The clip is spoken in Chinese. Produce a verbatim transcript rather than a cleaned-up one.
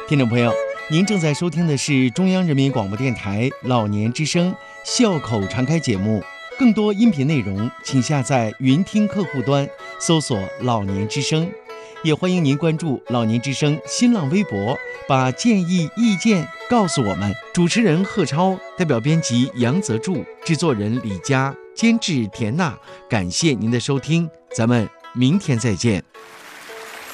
听众朋友，您正在收听的是中央人民广播电台老年之声笑口常开节目。更多音频内容，请下载云听客户端，搜索老年之声。也欢迎您关注老年之声新浪微博，把建议意见告诉我们。主持人贺超，代表编辑杨泽柱，制作人李佳，监制田娜。感谢您的收听，咱们明天再见。